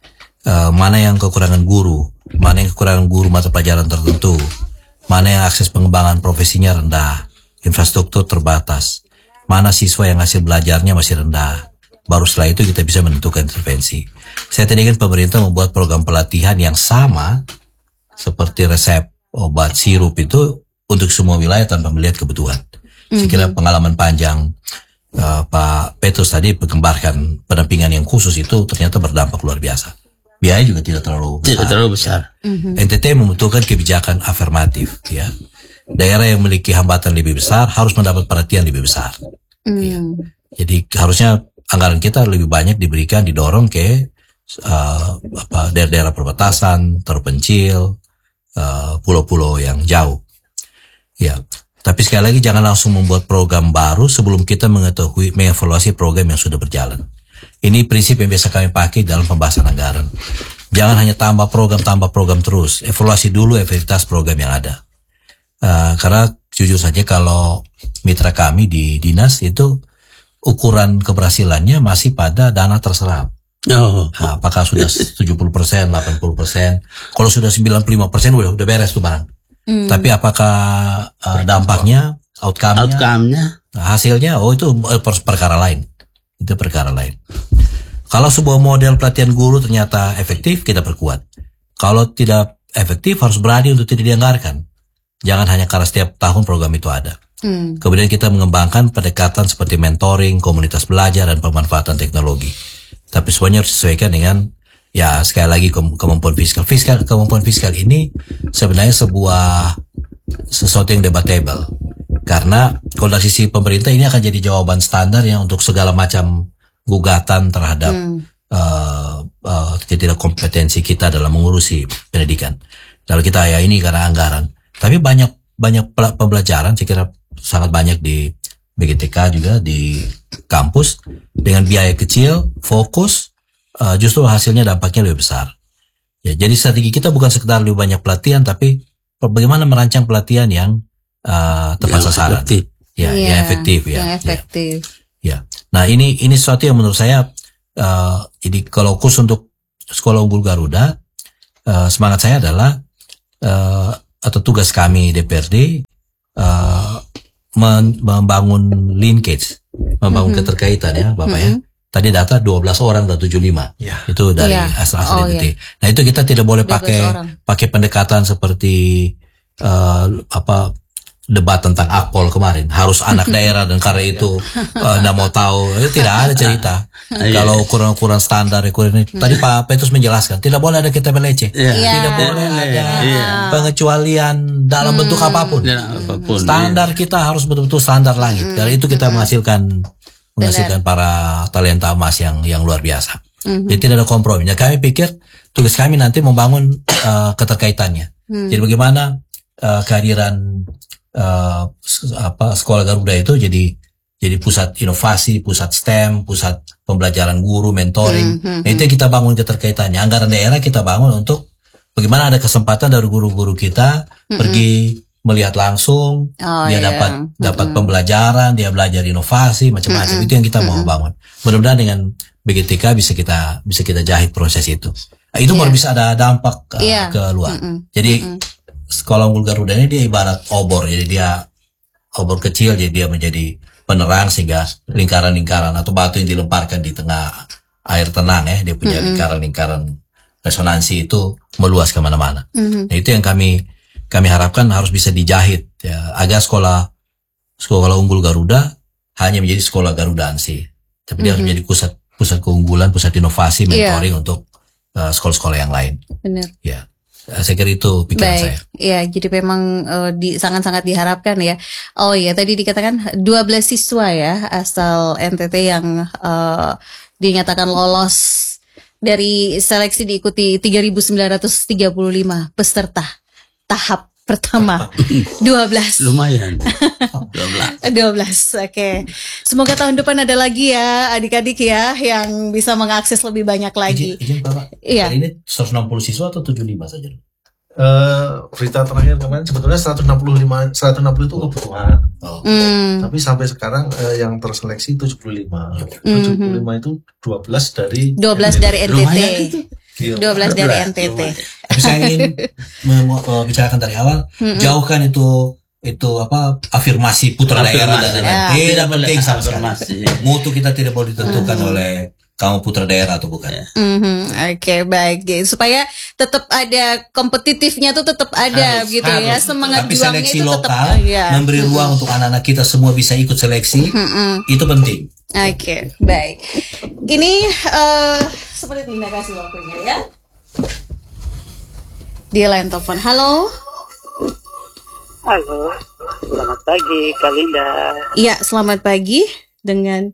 Mana yang kekurangan guru, mana yang kekurangan guru mata pelajaran tertentu, mana yang akses pengembangan profesinya rendah, infrastruktur terbatas, mana siswa yang hasil belajarnya masih rendah. Baru setelah itu kita bisa menentukan intervensi. Saya tadi kan pemerintah membuat program pelatihan yang sama seperti resep obat sirup itu untuk semua wilayah tanpa melihat kebutuhan. Saya kira pengalaman panjang Pak Petrus tadi menggambarkan pendampingan yang khusus itu ternyata berdampak luar biasa. Biaya juga tidak terlalu besar. NTT membutuhkan kebijakan afirmatif. Ya. Daerah yang memiliki hambatan lebih besar harus mendapat perhatian lebih besar. Ya. Jadi harusnya anggaran kita lebih banyak didorong ke daerah-daerah perbatasan, terpencil, pulau-pulau yang jauh. Ya, tapi sekali lagi jangan langsung membuat program baru sebelum kita mengevaluasi program yang sudah berjalan. Ini prinsip yang biasa kami pakai dalam pembahasan anggaran. Jangan hanya tambah program terus. Evaluasi dulu efektivitas program yang ada. Karena jujur saja kalau mitra kami di dinas itu ukuran keberhasilannya masih pada dana terserap. Nah, apakah sudah 70%, 80%? Kalau sudah 95% udah beres tuh barang. Tapi apakah dampaknya, outcome-nya, hasilnya, itu perkara lain. Itu perkara lain. Kalau sebuah model pelatihan guru ternyata efektif, kita perkuat. Kalau tidak efektif, harus berani untuk tidak dianggarkan. Jangan hanya karena setiap tahun program itu ada. Kemudian kita mengembangkan pendekatan seperti mentoring, komunitas belajar, dan pemanfaatan teknologi. Tapi semuanya harus disesuaikan dengan, ya sekali lagi, kemampuan fiskal. Kemampuan fiskal ini sebenarnya sesuatu yang debatable. Karena kalau dari sisi pemerintah ini akan jadi jawaban standar yang untuk segala macam gugatan terhadap ketidakkompetensi kita dalam mengurusi pendidikan. Kalau kita ya ini karena anggaran, tapi banyak pembelajaran saya kira sangat banyak di BGTK juga di kampus dengan biaya kecil, fokus, justru hasilnya dampaknya lebih besar. Ya, jadi strategi kita bukan sekedar lebih banyak pelatihan, tapi bagaimana merancang pelatihan yang tepat sasaran, yang efektif, yang efektif. Ya. Nah ini sesuatu yang menurut saya ini kalau khusus untuk Sekolah Unggul Garuda, semangat saya adalah atau tugas kami DPRD membangun linkage, membangun keterkaitan ya Bapak ya. Tadi data 12 orang dan 75 itu dari asal identity. Nah itu kita tidak boleh pakai pendekatan seperti debat tentang akpol kemarin, harus anak daerah dan karena itu nggak mau tahu, itu tidak ada cerita. Kalau ukuran standar tadi Pak Petrus menjelaskan tidak boleh ada kita meleceh, tidak boleh ada pengecualian dalam bentuk apapun. Standar kita harus betul-betul standar langit. Dari itu kita menghasilkan para talenta emas yang luar biasa. Jadi tidak ada kompromi. Nah, kami pikir tugas kami nanti membangun keterkaitannya. Jadi bagaimana kehadiran Sekolah Garuda itu jadi pusat inovasi, pusat STEM, pusat pembelajaran guru, mentoring. Nah, itu yang kita bangun keterkaitannya. Anggaran daerah kita bangun untuk bagaimana ada kesempatan dari guru-guru kita pergi melihat langsung, dia dapat pembelajaran, dia belajar inovasi macam-macam. Itu yang kita mau bangun. Mudah-mudahan dengan BGTK bisa kita jahit proses itu. Nah, itu baru bisa ada dampak ke luar. Jadi Sekolah Unggul Garuda ini dia ibarat obor, jadi dia obor kecil, jadi dia menjadi penerang sehingga lingkaran-lingkaran atau batu yang dilemparkan di tengah air tenang dia punya lingkaran-lingkaran resonansi itu meluas kemana-mana. Nah, itu yang kami harapkan harus bisa dijahit ya, agar Sekolah Unggul Garuda hanya menjadi sekolah Garudansi, tapi dia harus menjadi pusat keunggulan, pusat inovasi, mentoring untuk sekolah-sekolah yang lain. Benar. Ya. Saya kira itu pikiran saya. Ya, jadi memang sangat-sangat diharapkan ya. Oh iya, tadi dikatakan 12 siswa ya asal NTT yang dinyatakan lolos dari seleksi, diikuti 3.935 peserta tahap pertama. 12. Lumayan. 12. Oke. Semoga tahun depan ada lagi ya adik-adik ya yang bisa mengakses lebih banyak lagi. Izin Bapak. Iya. Ini 160 siswa atau 75 saja? Berita terakhir kemarin sebetulnya 160 itu kebutuhan. Tapi sampai sekarang yang terseleksi 75. 75 itu 12 dari NTT. 12 dari NTT. Tapi saya ingin membicarakan dari awal, jauhkan itu afirmasi putra daerah dan lain-lain. Tidak penting sama sekali. Mutu kita tidak boleh ditentukan oleh kamu putra daerah atau bukan. Oke, baik. Supaya tetap ada kompetitifnya tuh tetap ada gitu ya. Semangat tapi juangnya seleksi itu lokal tetap memberi ruang untuk anak-anak kita semua bisa ikut seleksi. Itu penting. Oke, baik. Ini seperti terima kasih waktunya ya. Di line telepon. Halo. Halo. Selamat pagi, Kak Linda. Iya, selamat pagi dengan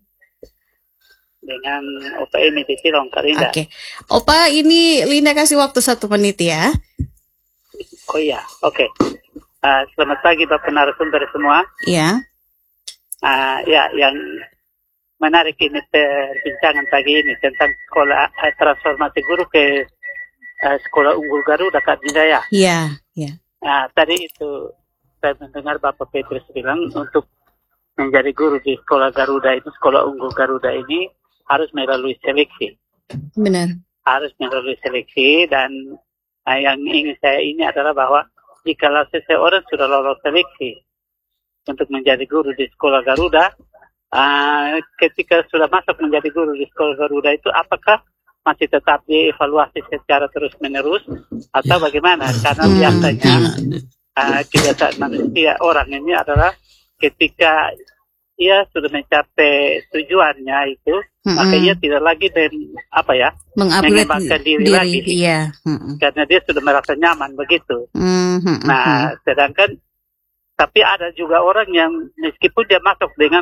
Opa ini di Silong, Kak Linda. Oke. Opa, ini Linda kasih waktu 1 menit ya. Oh iya, oke. Selamat pagi Bapak narasumber semua. Iya. Ya, yang menarik ini perbincangan pagi ini tentang sekolah transformasi guru ke Sekolah Unggul Garuda, Kak Linda ya. Iya, iya. Tadi itu saya mendengar Bapak Petrus bilang untuk menjadi guru di Sekolah Garuda itu, Sekolah Unggul Garuda ini harus melalui seleksi. Benar. Harus melalui seleksi dan yang ingin saya ini adalah bahwa jika seseorang sudah lolos seleksi untuk menjadi guru di Sekolah Garuda, ketika sudah masuk menjadi guru di Sekolah Garuda itu apakah masih tetap dievaluasi secara terus-menerus atau bagaimana? Karena biasanya kebiasaan manusia orang ini adalah ketika ia sudah mencapai tujuannya itu, makanya tidak lagi mengembangkan diri lagi, karena dia sudah merasa nyaman begitu. Nah, sedangkan tapi ada juga orang yang meskipun dia masuk dengan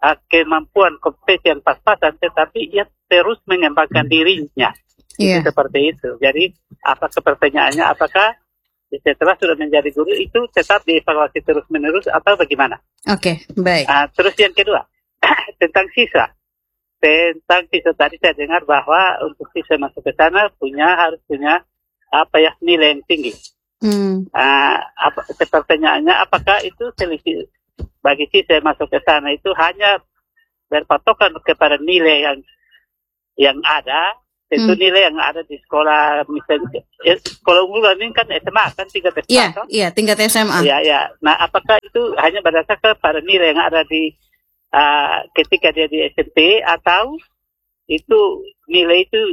kemampuan kompetensi yang pas-pasan, tetapi ia terus mengembangkan dirinya. Iya. Seperti itu. Jadi apakah pertanyaannya, apakah setelah sudah menjadi guru itu tetap dievaluasi terus-menerus atau bagaimana? Oke, baik. Terus yang kedua, tentang siswa. Tentang siswa tadi saya dengar bahwa untuk siswa masuk ke sana harus punya nilai yang tinggi. Pertanyaannya, apakah itu seleksi bagi siswa yang masuk ke sana itu hanya berpatokan kepada nilai yang ada? Tentu nilai yang ada di sekolah, misalnya sekolah unggulan ini kan SMA kan tingkat SMA. Iya, tingkat SMA. Iya. Nah, apakah itu hanya berdasarkan pada nilai yang ada di ketika dia di SMP, atau itu nilai itu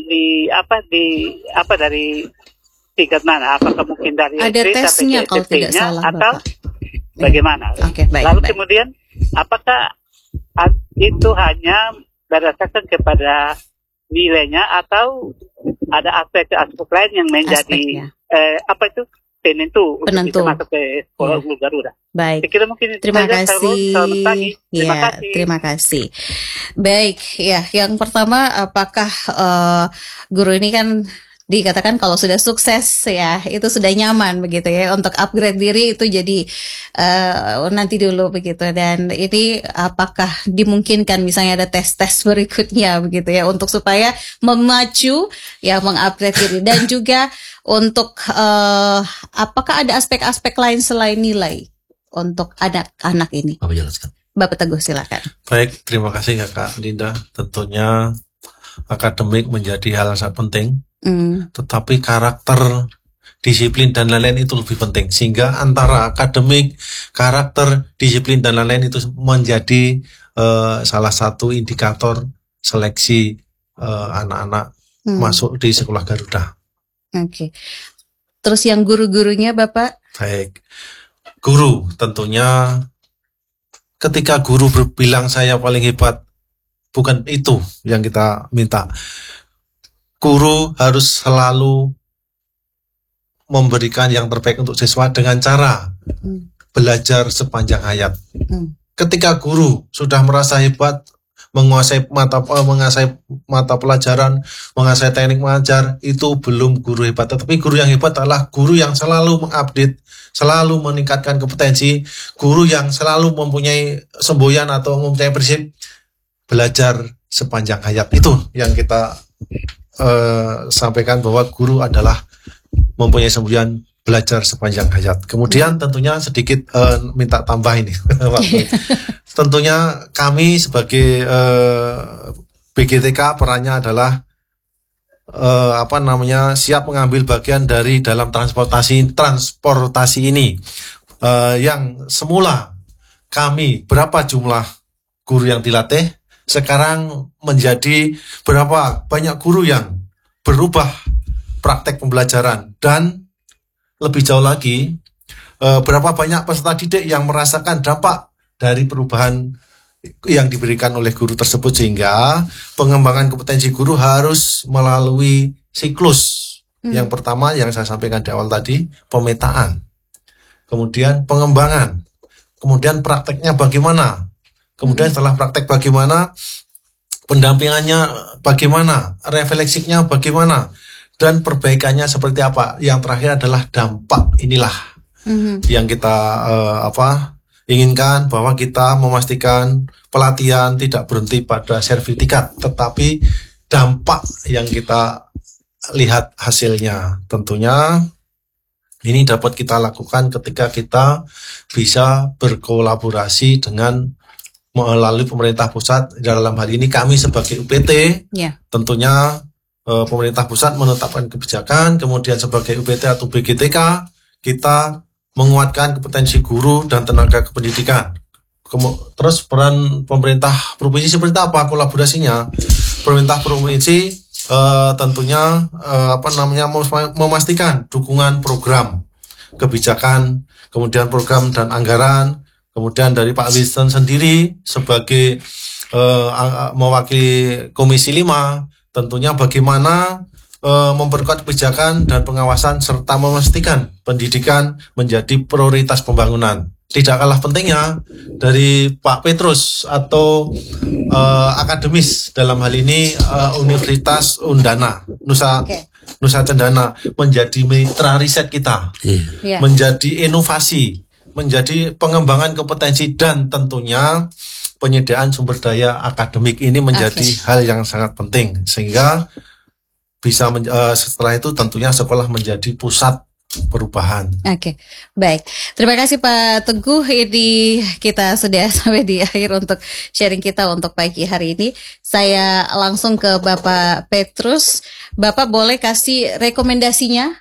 dari tingkat mana? Apakah mungkin dari ada SD tesnya sampai ke kalau tidak SMP-nya, salah, atau Bapak. bagaimana? Oke, baik. Lalu baik. kemudian apakah itu hanya berdasarkan kepada nilainya, atau ada aspek-aspek lain yang menjadi penentu untuk bisa masuk ke sekolah unggul Garuda? Baik. Saya kira mungkin Terima saja. kasih. Selamat pagi. Terima Ya, kasih. terima kasih. Baik, ya. Yang pertama, apakah guru ini kan dikatakan kalau sudah sukses ya itu sudah nyaman begitu ya, untuk upgrade diri itu jadi nanti dulu begitu. Dan ini apakah dimungkinkan misalnya ada tes-tes berikutnya begitu ya, untuk supaya memacu ya, mengupgrade diri. Dan juga untuk apakah ada aspek-aspek lain selain nilai untuk anak-anak ini? Bapak jelaskan. Bapak Teguh, silakan. Baik, terima kasih Kak Linda. Tentunya akademik menjadi hal yang sangat penting, tetapi karakter, disiplin dan lain-lain itu lebih penting. Sehingga antara akademik, karakter, disiplin dan lain-lain itu menjadi salah satu indikator seleksi anak-anak masuk di sekolah Garuda. Oke. Terus yang guru-gurunya Bapak? Baik, guru tentunya ketika guru bilang saya paling hebat, bukan itu yang kita minta. Guru harus selalu memberikan yang terbaik untuk siswa dengan cara belajar sepanjang hayat. Ketika guru sudah merasa hebat, menguasai mata pelajaran, menguasai teknik mengajar, itu belum guru hebat. Tetapi guru yang hebat adalah guru yang selalu mengupdate, selalu meningkatkan kompetensi, guru yang selalu mempunyai semboyan atau mempunyai prinsip belajar sepanjang hayat. Itu yang kita sampaikan, bahwa guru adalah mempunyai semboyan belajar sepanjang hayat. Kemudian tentunya sedikit minta tambah ini. Tentunya kami sebagai BGTK perannya adalah siap mengambil bagian dari dalam transportasi ini. Yang semula kami berapa jumlah guru yang dilatih, sekarang menjadi berapa banyak guru yang berubah praktek pembelajaran, dan lebih jauh lagi berapa banyak peserta didik yang merasakan dampak dari perubahan yang diberikan oleh guru tersebut. Sehingga pengembangan kompetensi guru harus melalui siklus. Yang pertama yang saya sampaikan di awal tadi, pemetaan, kemudian pengembangan, kemudian prakteknya bagaimana, kemudian setelah praktek bagaimana, pendampingannya bagaimana, refleksinya bagaimana, dan perbaikannya seperti apa. Yang terakhir adalah dampak. Inilah yang kita inginkan, bahwa kita memastikan pelatihan tidak berhenti pada sertifikat, tetapi dampak yang kita lihat hasilnya. Tentunya ini dapat kita lakukan ketika kita bisa berkolaborasi dengan melalui pemerintah pusat. Dalam hal ini kami sebagai UPT, tentunya pemerintah pusat menetapkan kebijakan, kemudian sebagai UPT atau BGTK kita menguatkan kompetensi guru dan tenaga kependidikan. Terus peran pemerintah provinsi seperti apa kolaborasinya? Pemerintah provinsi tentunya memastikan dukungan program kebijakan, kemudian program dan anggaran. Kemudian dari Pak Winston sendiri sebagai mewakili Komisi 5, tentunya bagaimana memperkuat kebijakan dan pengawasan serta memastikan pendidikan menjadi prioritas pembangunan. Tidak kalah pentingnya dari Pak Petrus atau akademis dalam hal ini Universitas Undana Nusa Cendana menjadi mitra riset kita, menjadi inovasi, menjadi pengembangan kompetensi, dan tentunya penyediaan sumber daya akademik ini menjadi hal yang sangat penting, sehingga bisa setelah itu tentunya sekolah menjadi pusat perubahan. Oke, baik. Terima kasih Pak Teguh. Ini kita sudah sampai di akhir untuk sharing kita untuk pagi hari ini. Saya langsung ke Bapak Petrus. Bapak boleh kasih rekomendasinya?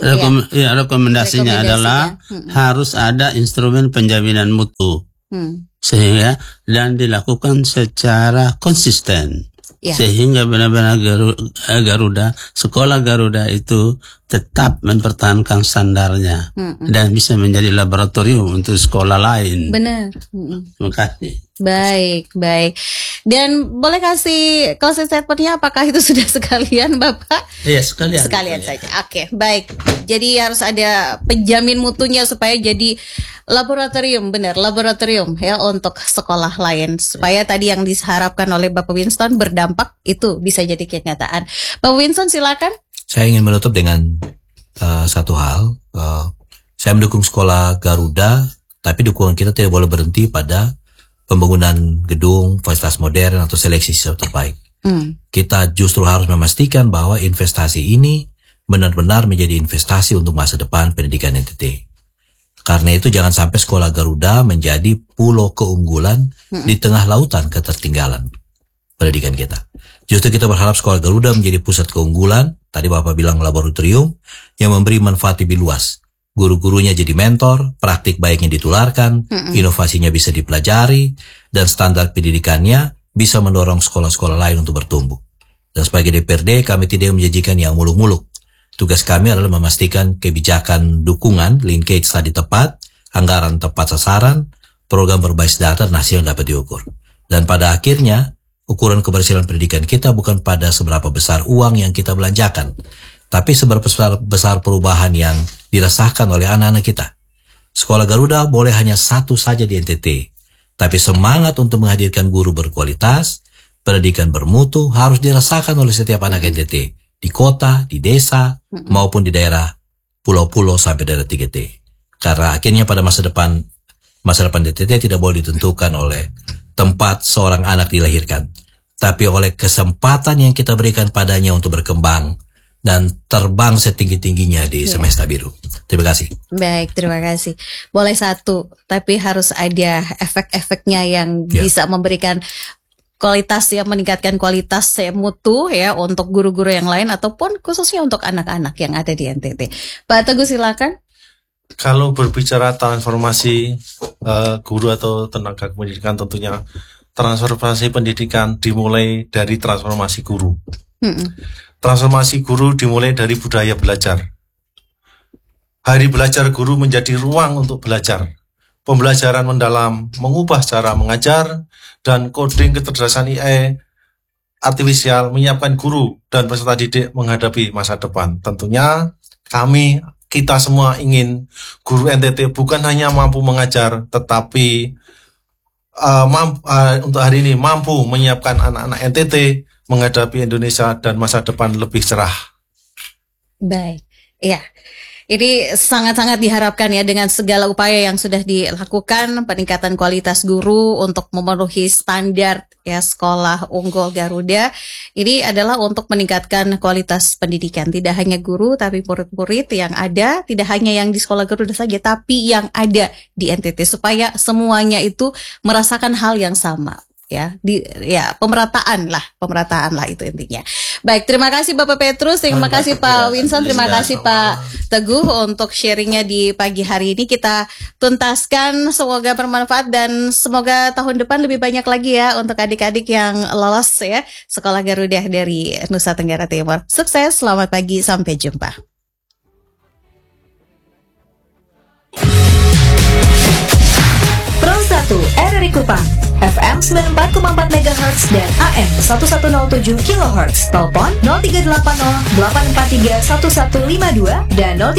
Rekomendasinya adalah harus ada instrumen penjaminan mutu, sehingga dan dilakukan secara konsisten. Sehingga benar-benar Garuda, sekolah Garuda itu tetap mempertahankan standarnya dan bisa menjadi laboratorium untuk sekolah lain. Benar. Terima kasih. Baik. Dan boleh kasih closing statement-nya, apakah itu sudah sekalian Bapak? Iya, sekalian. Sekalian saja. Oke, baik. Jadi harus ada penjamin mutunya supaya jadi laboratorium ya untuk sekolah lain, supaya tadi yang diharapkan oleh Bapak Winston berdampak itu bisa jadi kenyataan. Bapak Winston, silakan. Saya ingin menutup dengan satu hal. Saya mendukung sekolah Garuda, tapi dukungan kita tidak boleh berhenti pada pembangunan gedung, fasilitas modern atau seleksi siswa terbaik. Kita justru harus memastikan bahwa investasi ini benar-benar menjadi investasi untuk masa depan pendidikan NTT. Karena itu jangan sampai sekolah Garuda menjadi pulau keunggulan di tengah lautan ketertinggalan pendidikan kita. Justru kita berharap sekolah Garuda menjadi pusat keunggulan, tadi Bapak bilang laboratorium, yang memberi manfaat lebih luas. Guru-gurunya jadi mentor, praktik baiknya ditularkan, inovasinya bisa dipelajari, dan standar pendidikannya bisa mendorong sekolah-sekolah lain untuk bertumbuh. Dan sebagai DPRD, kami tidak menjanjikan yang muluk-muluk. Tugas kami adalah memastikan kebijakan dukungan, linkage tadi tepat, anggaran tepat sasaran, program berbasis data, dan hasil yang dapat diukur. Dan pada akhirnya, ukuran keberhasilan pendidikan kita bukan pada seberapa besar uang yang kita belanjakan, tapi seberapa besar perubahan yang dirasakan oleh anak-anak kita. Sekolah Garuda boleh hanya satu saja di NTT, tapi semangat untuk menghadirkan guru berkualitas, pendidikan bermutu harus dirasakan oleh setiap anak NTT. Di kota, di desa, maupun di daerah pulau-pulau sampai daerah 3T. Karena akhirnya pada masa depan NTT tidak boleh ditentukan oleh tempat seorang anak dilahirkan, tapi oleh kesempatan yang kita berikan padanya untuk berkembang dan terbang setinggi-tingginya di semesta biru. Terima kasih. Baik, terima kasih. Boleh satu, tapi harus ada efek-efeknya yang bisa memberikan kualitas, ya, meningkatkan kualitas mutu ya untuk guru-guru yang lain ataupun khususnya untuk anak-anak yang ada di NTT. Pak Teguh, silakan. Kalau berbicara transformasi guru atau tenaga pendidikan, tentunya transformasi pendidikan dimulai dari transformasi guru. Transformasi guru dimulai dari budaya belajar. Hari belajar guru menjadi ruang untuk belajar. Pembelajaran mendalam, mengubah cara mengajar, dan coding kecerdasan AI artifisial menyiapkan guru dan peserta didik menghadapi masa depan. Tentunya kita semua ingin guru NTT bukan hanya mampu mengajar, tetapi untuk hari ini mampu menyiapkan anak-anak NTT menghadapi Indonesia dan masa depan lebih cerah. Baik, ya. Ini sangat-sangat diharapkan ya dengan segala upaya yang sudah dilakukan, peningkatan kualitas guru untuk memenuhi standar ya sekolah unggul Garuda. Ini adalah untuk meningkatkan kualitas pendidikan, tidak hanya guru tapi murid-murid yang ada, tidak hanya yang di sekolah Garuda saja tapi yang ada di NTT, supaya semuanya itu merasakan hal yang sama. Pemerataan lah itu intinya. Baik, terima kasih Bapak Petrus, terima kasih Pak Winston, terima kasih Pak Teguh untuk sharingnya di pagi hari ini. Kita tuntaskan, semoga bermanfaat dan semoga tahun depan lebih banyak lagi ya untuk adik-adik yang lolos ya sekolah Garuda dari Nusa Tenggara Timur. Sukses, selamat pagi, sampai jumpa. Pro 1 RRI Kupang FM 94,4 MHz dan AM 1107 kHz. Telepon 0380 843 1152 dan